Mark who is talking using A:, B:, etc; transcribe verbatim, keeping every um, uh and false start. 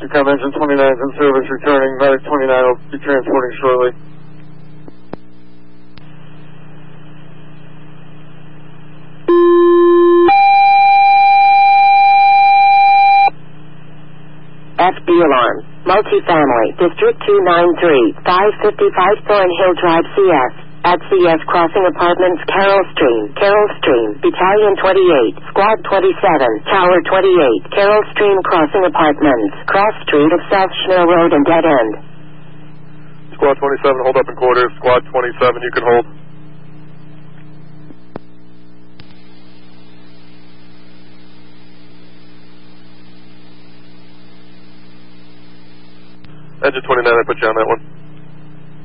A: Decom engine twenty-nine is in service, returning. Medic twenty-nine will be transporting shortly.
B: F D alarm. Multifamily. District two ninety-three, five fifty-five Thornhill Drive, C S. At C S Crossing Apartments, Carroll Stream. Carroll Stream. Battalion twenty-eight. Squad twenty-seven. Tower twenty-eight. Carroll Stream Crossing Apartments. Cross Street of South Schmill Road and Dead End.
C: Squad twenty-seven, hold up in quarters. Squad twenty-seven, you can hold. Engine twenty-nine, I put you on that one.